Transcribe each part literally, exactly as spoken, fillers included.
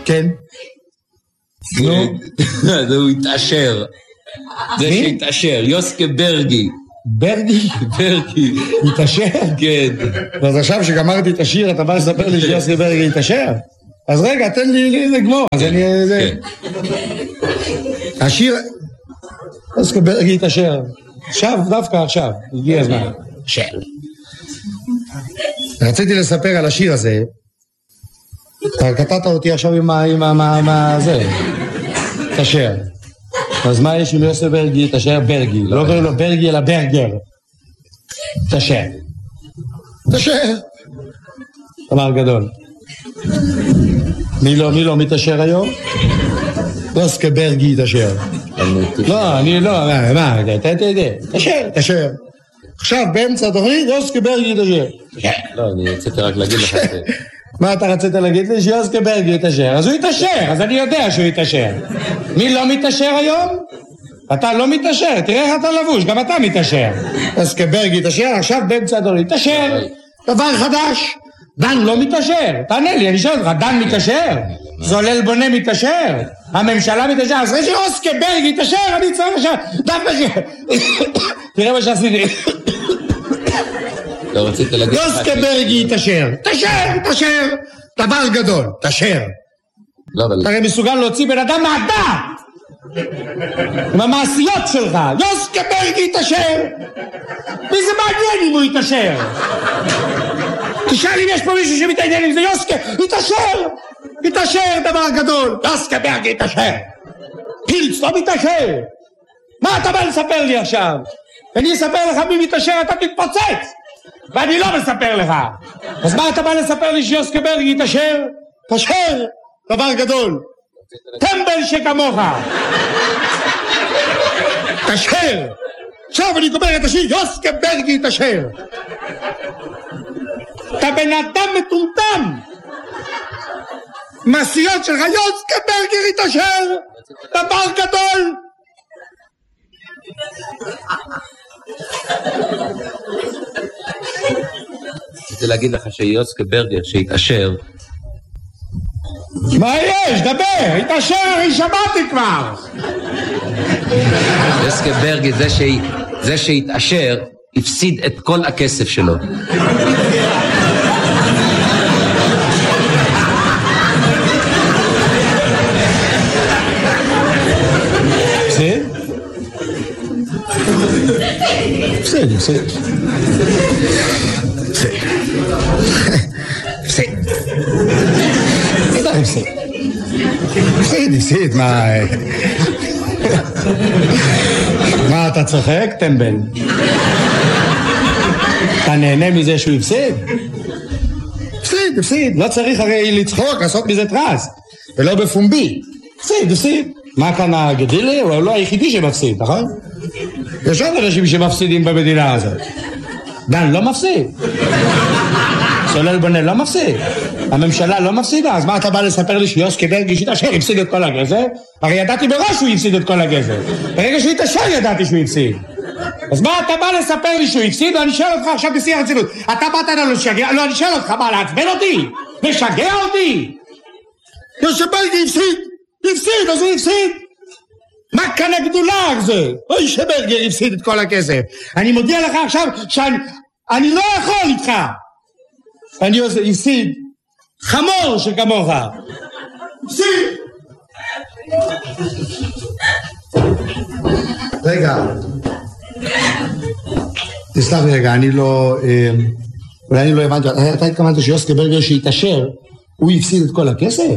כן. נו. זה הוא התעשר. זה שהתעשר, יוסקה ברגי. ברגי? ברגי. התעשר? כן. אז עכשיו שגמרתי את השיר, אתה בא לספר לי שיוסקה ברגי התעשר? אז רגע, תן לי לגמור. אז אני... השיר... יוסקה ברגי התעשר. עכשיו, דווקא עכשיו. הגיע הזמן. שר. רציתי לספר על השיר הזה. אתה קטעת אותי עכשיו עם ה... עם ה... זה. תשר. אז מה יש עם יוסף ברגי? תשר ברגי. לא קוראים לו ברגי אלא ברגר. תשר. תשר. אמר גדול. מי לא, מי לא מתשר היום? יוסף ברגי תשר. לא, אני לא, מה, אתה יודע. תשר, תשר. עכשיו באמצע התוכנית יוסף ברגי תשר. לא, אני רציתי רק להגיד לך את זה. מה אתה רצית להגיד לי? שיוסקה ברגי יתאשר. אז הוא יתאשר, אז אני יודע שהוא יתאשר. מי לא מתאשר היום? אתה לא מתאשר, תראה איך אתה לבוש, גם אתה מתאשר. יוסקה ברגי יתאשר, עכשיו באמצע הדורי. יתאשר, דבר חדש. דן לא מתאשר, תענה לי, אני שואל אותך, דן מתאשר? זולל בונה מתאשר? הממשלה מתאשר? אז אחרי שיוסקה ברגי יתאשר, אני צריך עכשיו, דווקא ש... תראה מה שעשיתי. לא רצית להגיד... יוסקה ברגי תשר, תשר, תשר, דבר גדול, תשר. אתה הרי מסוגל להוציא בן אדם מהדעת עם המעשיות שלך. יוסקה ברגי תשר. מי זה מעניין אם הוא יתשר? תשאל אם יש פה מישהו שמתעניין עם זה. יוסקה, יתשר, יתשר, דבר גדול. יוסקה ברגי תשר. פילץ לא מתשר. מה אתה בא לספר לי עכשיו? אני אספר לך מי מתשר, אתה תתפוצץ ואני לא מספר לך. אז מה אתה בא לספר לי שיוסקה ברגי תשר? תשר, דבר גדול. טמבל שכמוך. תשר. עכשיו אני גומר את השיר, יוסקה ברגי תשר. אתה בן אדם מטומטם. מעשיות שלך, יוסקה ברגי תשר. דבר גדול. רציתי להגיד לך שיוסקה ברגר שהתעשר. מה יש? דבר, התעשר, אני שמעתי כבר. יוסקה ברגר זה שהתעשר הפסיד את כל הכסף שלו. הפסיד? הפסיד, הפסיד. הפסיד. הפסיד. הפסיד, הפסיד, מה... מה אתה צוחק, טמבל? אתה נהנה מזה שהוא הפסיד? הפסיד, הפסיד. לא צריך הרי לצחוק, לעשות מזה טרס. ולא בפומבי. הפסיד, הפסיד. מה כאן הגדילי? הוא לא היחידי שמפסיד, נכון? יש עוד אנשים שמפסידים במדינה הזאת. דן לא מפסיד. סולל בונה לא מפסיד. הממשלה לא מפסידה. אז מה אתה בא לספר לי שיוסקה ברגי שהתעשר הפסיד את כל הגזר? הרי ידעתי בראש שהוא הפסיד את כל הגזר. ברגע שהוא התעשר ידעתי שהוא הפסיד. אז מה אתה בא לספר לי שהוא הפסיד? ואני שואל אותך עכשיו בשיא הרצינות. אתה באת לנו לשגע? לא, אני שואל אותך מה, לעצבן אותי? לשגע אותי? יוסקה ברגי הפסיד. הפסיד, אז הוא הפסיד. מה כאן הגדולה זה? אוי שברגר הפסיד את כל הכסף. אני מודיע לך עכשיו שאני אני לא יכול איתך. אני הפסיד חמור שכמוך. הפסיד. רגע. תסלח לי רגע, אני לא... אולי אני לא הבנתי. אתה התכוונת שיוסקה ברגר שהתעשר, הוא הפסיד את כל הכסף?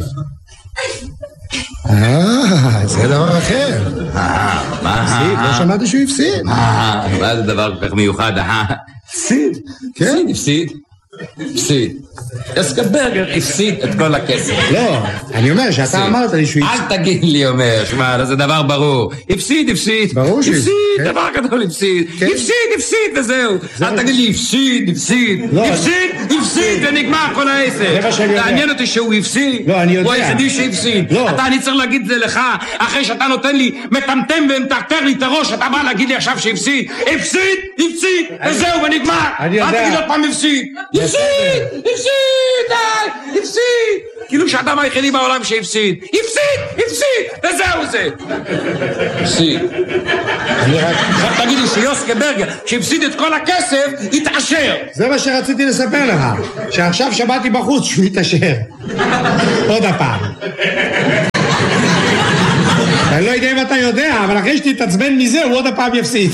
אה, זה דבר אחר. אה, מה? הפסיד, לא שמעתי שהוא הפסיד. אה, מה זה דבר כל כך מיוחד? אה, הפסיד. כן? הפסיד. הפסיד. יוסקה ברגר הפסיד את כל הכסף. לא, אני אומר שאתה אמרת לי שהוא הפסיד. אל תגיד לי אומר, שמע, זה דבר ברור. הפסיד, הפסיד. ברור שהפסיד. הפסיד, דבר גדול הפסיד. הפסיד, הפסיד וזהו. אל תגיד לי הפסיד, הפסיד. הפסיד, הפסיד ונגמר כל העסק. תעניין אותי שהוא הפסיד. לא, אני יודע. הוא היחידי שהפסיד. אתה, אני צריך להגיד את זה לך, אחרי שאתה נותן לי מטמטם ומטרטר לי את הראש, אתה בא להגיד לי עכשיו שהפסיד. הפסיד, הפסיד וזהו ונגמר. אל תגיד עוד פעם הפסיד. הפסיד! הפסיד! די! הפסיד! כאילו שאדם היחידי בעולם שהפסיד. הפסיד! הפסיד! וזהו זה! הפסיד. תגיד לי שיוסקה ברגר, שהפסיד את כל הכסף, התעשר. זה מה שרציתי לספר לך, שעכשיו שמעתי בחוץ שהוא התעשר. עוד הפעם. אני לא יודע אם אתה יודע, אבל אחרי שתתעצבן מזה, הוא עוד הפעם יפסיד.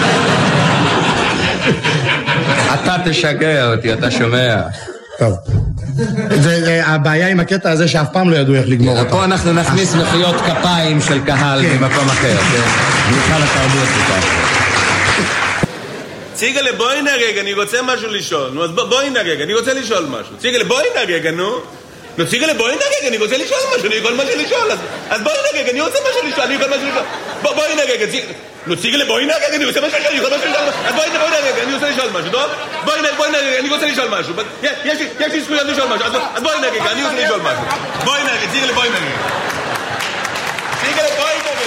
אתה תשגע אותי, אתה שומע. טוב. זה הבעיה עם הקטע הזה שאף פעם לא ידעו איך לגמור אותה. פה אנחנו נכניס מחיאות כפיים של קהל במקום אחר, נוכל התרבות וכך. ציגלה, בואי נרגע, אני רוצה משהו לשאול. נו, אז בואי נרגע, אני רוצה לשאול משהו. ציגלה, בואי נרגע, נו. נו, ציגלה, בואי נרגע, אני רוצה לשאול משהו, אני יכול משהו לשאול. אז בואי נרגע, אני רוצה משהו לשאול, אני יכול משהו לשאול. בואי נרגע, נו, ציגלה, בואי נרגע, אני רוצה משהו לשאול, אני יכול משהו לשאול. אז בואי נרגע, אני רוצה לשאול משהו, טוב? בואי נרגע, אני רוצה לשאול משהו. יש לי זכויות לשאול משהו, אז בואי נרגע, אני רוצה לשאול משהו. בואי נרגע, ציגלה, בואי נרגע. ציגלה, בואי נרגע.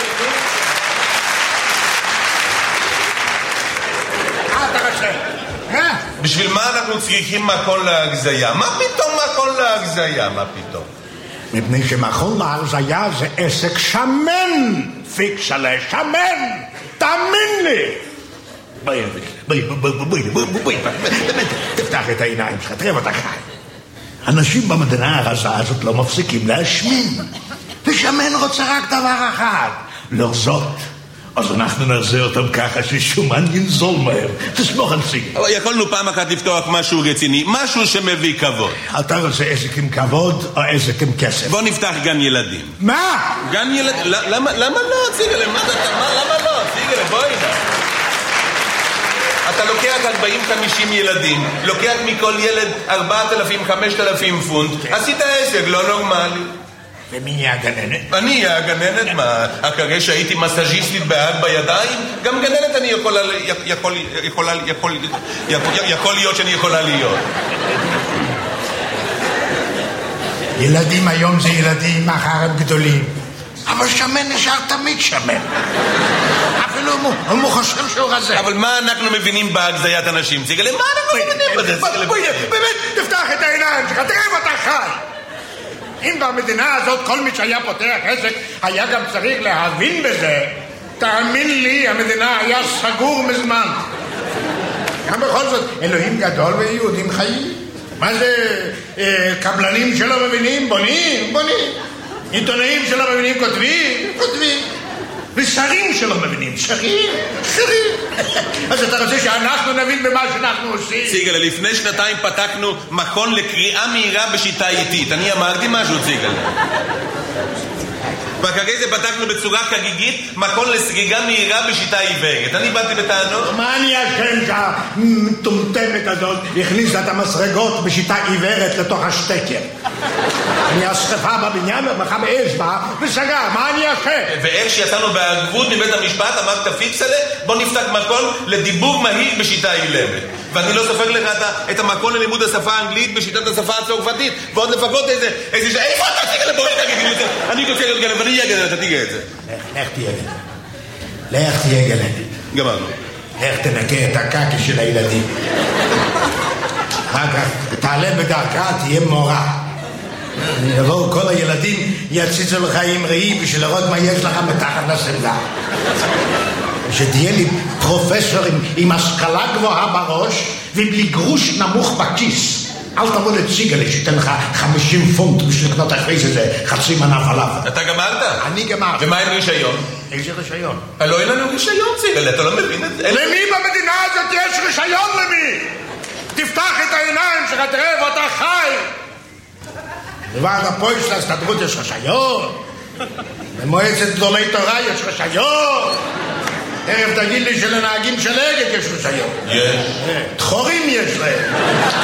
בשביל מה אנחנו צריכים מקום להגזיה? מה פתאום מקום להגזיה? מה פתאום? מפני שמקום להגזיה זה עסק שמן, פיקסלה, שמן, תאמין לי. בואי, בואי, בואי, בואי, בואי, בואי, באמת, תפתח את העיניים שלך, תראה אותך חי. אנשים במדינה הרזה הזאת לא מפסיקים להשמין, ושמן רוצה רק דבר אחד, לרזות. אז אנחנו נעשה אותם ככה ששומן ינזול מהר. תסמוך על סיגל. אבל יכולנו פעם אחת לפתוח משהו רציני, משהו שמביא כבוד. אתה רוצה עסק עם כבוד או עסק עם כסף? בוא נפתח גן ילדים. מה? גן ילדים? למה לא, ציגל? למה לא? ציגל, בואי נא. אתה לוקח ארבעים חמישים ילדים, לוקח מכל ילד ארבעת אלפים חמשת אלפים פונט, עשית עסק לא נורמלי. ומי יהיה הגננת? אני אהיה הגננת, מה? אחרי שהייתי מסאז'יסטית בהג בידיים, גם גננת אני יכולה, יכול, יכולה, יכול, יכול להיות שאני יכולה להיות. ילדים היום זה ילדים, מחר הם גדולים. אבל שמן נשאר תמיד שמן. אפילו הוא חושב שהוא רזה. אבל מה אנחנו מבינים בהגזיית אנשים? ציגל, מה אנחנו מבינים בזה? באמת, תפתח את העיניים שלך, תראה אם אתה חי. אם במדינה הזאת כל מי שהיה פותח עסק היה גם צריך להבין בזה, תאמין לי, המדינה היה סגור מזמן. גם בכל זאת, אלוהים גדול ויהודים חיים. מה זה, אה, קבלנים שלא מבינים? בונים, בונים. עיתונאים שלא מבינים כותבים, כותבים. ושרים שלא מבינים, שרים, שרים. אז אתה רוצה שאנחנו נבין במה שאנחנו עושים? ציגל, לפני שנתיים פתחנו מכון לקריאה מהירה בשיטה איטית. אני אמרתי משהו, ציגל. ואחרי זה פתחנו בצורה חגיגית מכון לסגיגה מהירה בשיטה עיוורת. אני באתי בטענות. מה אני אשם שהמטומטמת הזאת הכניסה את המסרגות בשיטה עיוורת לתוך השטקר? אני השרפה בבניין ומחה באש בה וסגר, מה אני אשם? ואיך שיצאנו בהגבות מבית המשפט אמרת פיקסלה, בוא נפתח מכון לדיבור מהיר בשיטה אילמת. ואני לא סופר לך את המכון ללימוד השפה האנגלית בשיטת השפה הצרפתית, ועוד לפחות איזה, איזה, איפה אתה תגיד לבוא נגיד, אני רוצה להיות גלב, אני אהיה גלב, אתה תיגע את זה. לך תהיה גלב. לך תהיה גלב. גמרנו. לך תנקה את הקקי של הילדים. אחר כך תעלה בדרכה, תהיה מורה. יבואו כל הילדים, יציצו לך עם ראי בשביל לראות מה יש לך מתחת לשמלה. שתהיה לי פרופסור עם, עם השכלה גבוהה בראש ובלי גרוש נמוך בכיס. אל תבוא לציגלה שתן לך חמישים פונט בשביל לקנות אחרי זה חצי מנה פלאפל. אתה גמרת? אני גמרת. ומה עם רישיון? איזה רישיון? לא אין לנו רישיון, ציגלה, אתה לא מבין את זה? למי במדינה הזאת יש רישיון למי? תפתח את העיניים שלך, תראה ואתה חי. בוועד הפועל של ההסתדרות יש רישיון. במועצת גדולי תורה יש רישיון. תכף תגיד לי שלנהגים של אגד יש רישיון. יש. דחורים יש להם.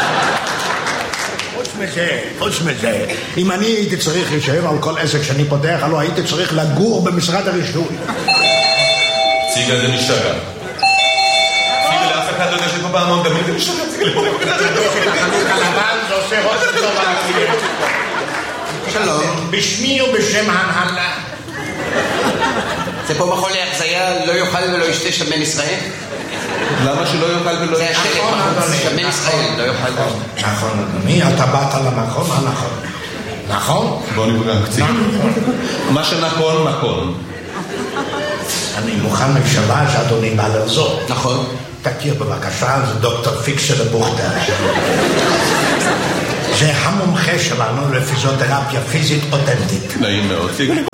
חוץ מזה, חוץ מזה, אם אני הייתי צריך רישיון על כל עסק שאני פותח, הלוא הייתי צריך לגור במשרד הרישוי. ציגל זה משתגע. ציגל לאף אחד לא יודע שפה פעמון גם אם זה משתגע. ציגל פה נקודה. הלבן זה עושה ראש טוב על הקליינט. שלום. בשמי ובשם ההנהלה. זה פה מכון להחזיה לא יאכל ולא ישתה שמן ישראל? למה שלא יאכל ולא זה השלט בחוץ, שמן ישראל, לא יאכל. נכון, אדוני, אתה באת למקום הנכון. נכון? בוא נפגע קצת. מה שנכון, נכון. אני מוכן לשמוע שאדוני בא לרזור. נכון. תכיר בבקשה, זה דוקטור פיקסל בוכטר. זה המומחה שלנו לפיזיותרפיה פיזית אותנטית. נעים מאוד.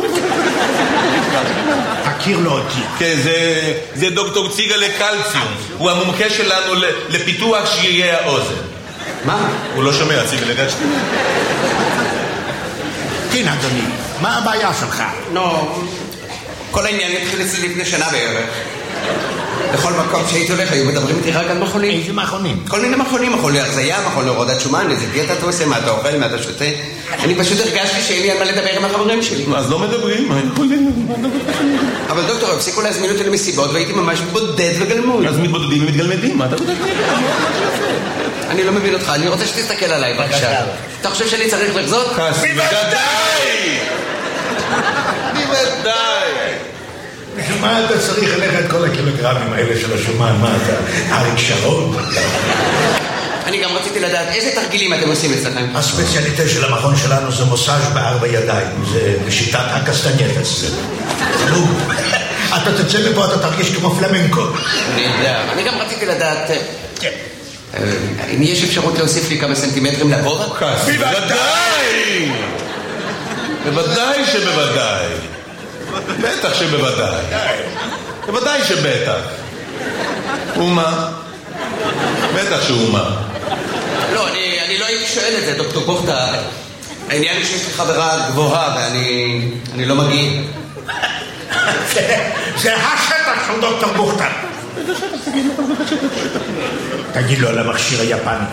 תכיר לו אותי. כן, זה, זה דוקטור ציגה לקלציום. הוא המומחה שלנו לפיתוח שרירי האוזן. מה? הוא לא שומע, ציגה לקלציום. כן, אדוני, מה הבעיה שלך? לא, כל העניין התחיל אצלי לפני שנה בערך. בכל מקום שהייתי הולך היו מדברים איתי רק על מכונים. איזה מכונים? כל מיני מכונים, מכון להרזיה, מכון להורדת שומן, איזה דיאטה אתה עושה, מה אתה אוכל, מה אתה שותה. אני פשוט הרגשתי שאין לי על מה לדבר עם החברים שלי. אז לא מדברים, מה יכולים? אבל דוקטור, הפסיקו להזמין אותי למסיבות והייתי ממש בודד וגלמוד. אז מתבודדים ומתגלמדים, מה אתה בודד? אני לא מבין אותך, אני רוצה שתסתכל עליי, בבקשה. אתה חושב שאני צריך לחזות? בוודאי! בוודאי! מה אתה צריך ללכת את כל הקילוגרמים האלה של השומן? מה אתה? אריק שרון? אני גם רציתי לדעת איזה תרגילים אתם עושים אצלכם. הספציאליטה של המכון שלנו זה מוסאז' בארבע ידיים. זה בשיטת הקסטנייטס. נו, אתה תצא מפה, אתה תרגיש כמו פלמנקו. נהדר. אני גם רציתי לדעת... אם יש אפשרות להוסיף לי כמה סנטימטרים לגובה? בוודאי! בוודאי שבוודאי. בטח שבוודאי. בוודאי שבטח. ומה? בטח שאומה. לא, אני, אני לא הייתי שואל את זה, דוקטור בוכטה. העניין היא שיש לי חברה גבוהה ואני אני לא מגיע. זה השטח של דוקטור בוכטה. תגיד לו על המכשיר היפני.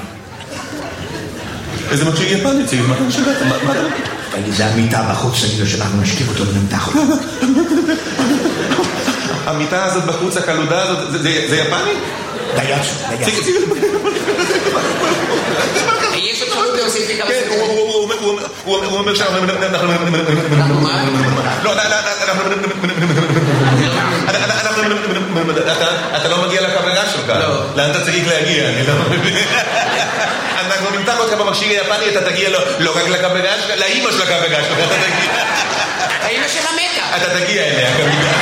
איזה מכשיר יפני? ציג, מה אתה משגעת? מה אתה... תגיד, זה המיטה בחוץ, תגיד לו שאנחנו נשקיף אותו ונמתח אותו. המיטה הזאת בחוץ, הקלודה הזאת, זה יפני? דייצו, דייצו. יש אפשרות להוסיף לי כמה כן, הוא אומר שאנחנו... לא, אתה לא מגיע לקבלה שלך. לאן אתה צריך להגיע? אנחנו נמתח אותך במכשיר היפני, אתה תגיע לא רק לקבלה שלך, לאמא של הקבלה שלך אתה תגיע. האמא של המתה. אתה תגיע אליה כמובן.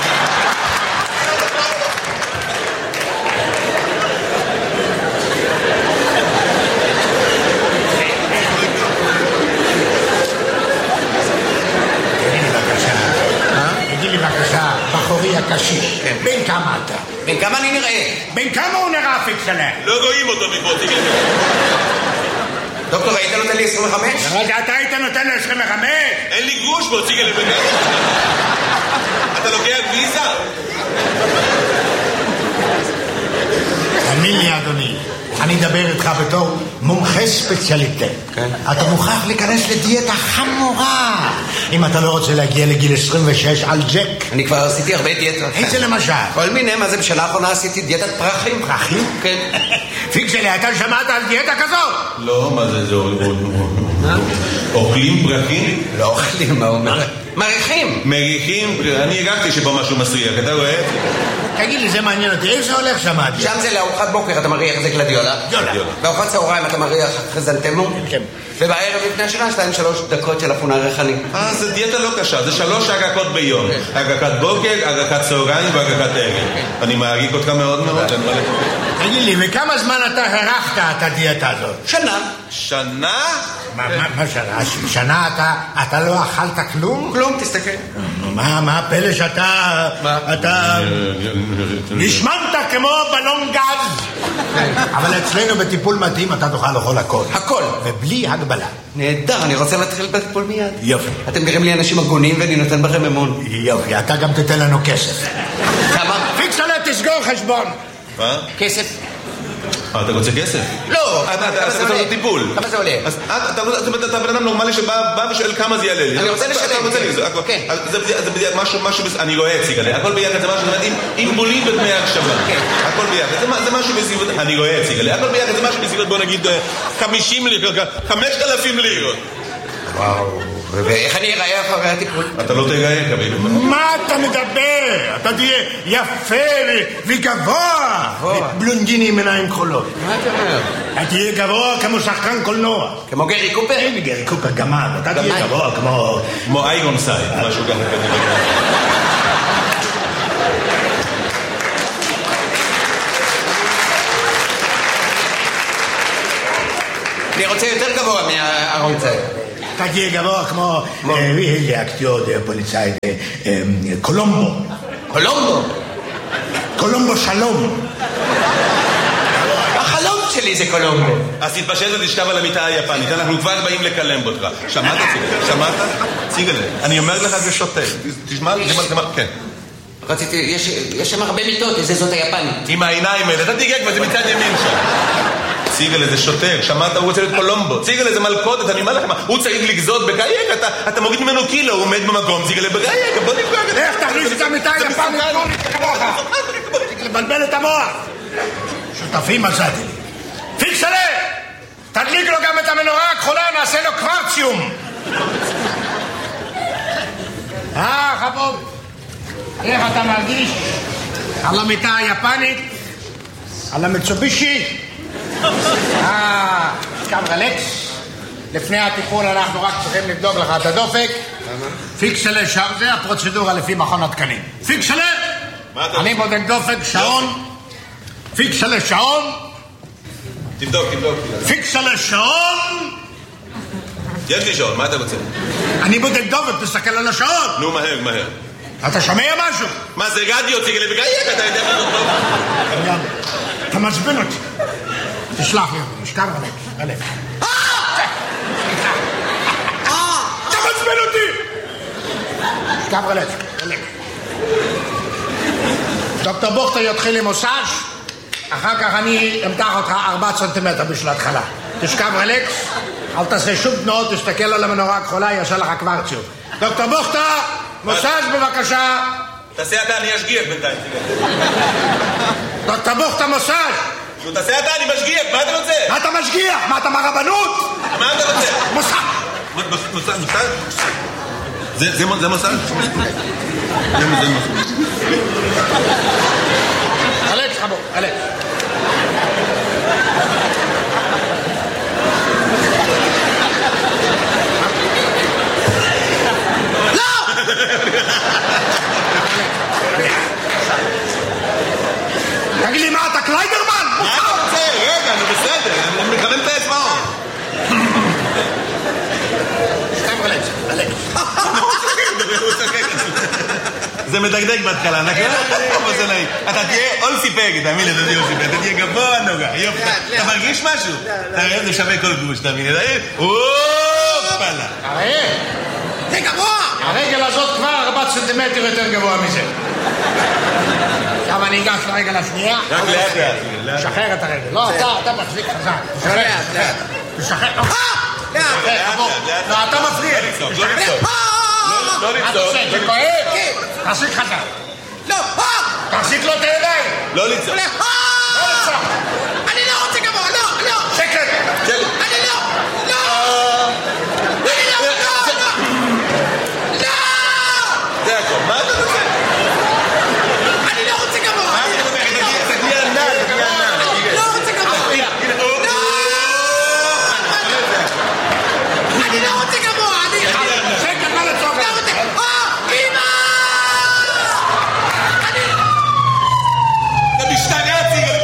בחורי הקשיש, בין כמה אתה? בין כמה אני נראה? בין כמה הוא נראה פיקסלה? לא רואים אותו מפה, תגיד. דוקטור, היית נותן לי עשרים וחמש? רגע, אתה היית נותן לי עשרים וחמש? אין לי גרוש בו, תגיד לי. אתה לוקח ויזה? תאמין לי, אדוני, אני אדבר איתך בתור מומחה ספציאליטה. אתה מוכרח להיכנס לדיאטה חמורה אם אתה לא רוצה להגיע לגיל עשרים ושש על ג'ק. אני כבר עשיתי הרבה דיאטות. איזה למשל? כל מיני, מה זה בשנה האחרונה עשיתי דיאטת פרחים. פרחים? כן. פיקסלה, אתה שמעת על דיאטה כזאת? לא, מה זה, זה אוכלים פרחים? לא אוכלים, מה אומר? מריחים. מריחים, אני הגעתי שפה משהו מסריח, אתה רואה? תגיד לי, זה מעניין אותי, איך זה הולך שם? שם זה לארוחת בוקר, אתה מריח את זה גלדיולה. בארוחת צהריים אתה מריח חזנטמו. ובערב לפני השנה, שתיים שלוש דקות של אפונה ריחני. אה, זה דיאטה לא קשה, זה שלוש הגקות ביום. הגקת בוקר, הגקת צהריים והגקת ערב. אני מעריך אותך מאוד מאוד. תגיד לי, וכמה זמן אתה הרחת את הדיאטה הזאת? שנה. שנה? מה שנה? שנה אתה לא אכלת כלום? כלום, תסתכל. מה הפלא שאתה... אתה... נשמנת כמו בלון גז. אבל אצלנו בטיפול מתאים אתה תוכל לאכול הכל. הכל. ובלי הגבלה. נהדר, אני רוצה להתחיל בטיפול מיד. יופי. אתם נראים לי אנשים הגונים ואני נותן בכם אמון. יופי, אתה גם תתן לנו כסף. כמה? פיקסלה, תסגור חשבון. מה? כסף. אה, אתה רוצה כסף? לא. אתה רוצה טיפול. כמה זה עולה? אז אתה בן אדם נורמלי שבא ושואל כמה זה יעלה לי. אני רוצה לשלם. אתה רוצה לי, כן. זה משהו, אני רואה אציג עליה. הכל ביחד זה משהו, עם בולים ודמי הקשבה. הכל ביחד. זה משהו בסביבות, אני רואה אציג עליה. הכל ביחד זה משהו בסביבות, בוא נגיד, חמישים לירות, חמשת אלפים לירות. וואו. ואיך אני אראה אחרי הטיפול? אתה לא תגאה, קביל. מה אתה מדבר? אתה תהיה יפה וגבוה. בלונדיני עם עיניים כחולות. מה אתה אומר? אתה תהיה גבוה כמו שחקן קולנוע. כמו גרי קופר? אין גרי קופר גמד. אתה תהיה גבוה כמו... כמו איירון סייד, משהו ככה כנראה. אני רוצה יותר גבוה מהארון צייד. אתה תהיה גבוה כמו... איזה אקטיור פוליצאי, קולומבו. קולומבו? קולומבו שלום. החלום שלי זה קולומבו. אז תתפשט ותשכב על המיטה היפנית, אנחנו כבר באים לקלם אותך. שמעת ציגל? שמעת? ציגל, אני אומר לך זה שוטה. תשמע, תשמע, כן. רציתי, יש שם הרבה מיטות, איזה זאת היפנית. עם העיניים האלה, אתה תיגע כבר, זה מצד ימין שם. ציגל, זה שוטר, שמעת? הוא רוצה להיות קולומבו. ציגל, זה מלכודת, אני אומר לכם, הוא צריך לגזות בגייק, אתה מוריד ממנו קילו, הוא עומד במקום, ציגל, בגייק, בוא נפגע. איך תכניס את המיטה היפנית? לבלבל את המוח. שותפים מצאתי לי. פיקסלה! תדליק לו גם את המנורה הכחולה, נעשה לו קוורציום. אה, חבוב. איך אתה מרגיש? על המיטה היפנית? על המצובישי? אה, קם רלקס. לפני הטיפול אנחנו רק צריכים לבדוק לך את הדופק. פיקסלה, זה הפרוצדורה לפי מכון התקנים. פיקסלה! אני בודק דופק, שעון. פיקסלה, שעון. תבדוק, תבדוק. פיקסלה, שעון. יש לי שעון, מה אתה רוצה? אני בודק דופק, תסתכל על השעון. נו, מהר, מהר. אתה שומע משהו? מה זה רדיו, ציגל, בגייק, אתה יודע מה זאת טוב? אתה מעצבן אותי. תשלח לי, משכב רלק, רלק. אתה מעצבן אותי! משכב רלק, רלק. דוקטור בוכטר יתחיל עם מוסאז', אחר כך אני אמתח אותך ארבעה סנטימטר בשביל ההתחלה. תשכב רלקס, אל תעשה שום תנועות, תסתכל על המנורה הכחולה, יעשה לך קוורציום. דוקטור בוכטר, מוסאז' בבקשה. תעשה אתה, אני אשגיח בינתיים. דוקטור בוכטר, מוסאז'. נו, תעשה אתה, אני משגיח, מה אתה רוצה? מה אתה משגיח? מה אתה מהרבנות? מה אתה רוצה? מוסאז'. מוסאז', מוסאז'? זה מוסאז'? זה מוסאז'. אלכס, חבו, אלכס. לא! תגיד לי מה, אתה קליידרמן? מה אתה רוצה? רגע, אני בסדר, אני מכוון את האצבעות. שכב אלכס, אלכס. זה מדגדג בהתחלה, נכון? אתה תהיה אולסי פג, תאמין לי, אתה תהיה אולסי פג, אתה תהיה גבוה נוגע, יופי, אתה מרגיש משהו? אתה רואה, זה שווה כל גוש, תאמין לי, אופלה. הרי, זה גבוה! הרגל הזאת כבר ארבעה סנטימטר יותר גבוה מזה. עכשיו אני אגש לרגל השנייה. רק לאט לאט. שחרר את הרגל. לא, אתה מחזיק חזק. לאט, לאט. תשחרר. לאט, לאט. לא, אתה מפריע. לא לצעוק, לא לצעוק. לא מה אתה לצעוק. עושה? זה כואב? תחזיק חזק. לא, תחזיק לו את הידיים. לא לצעוק.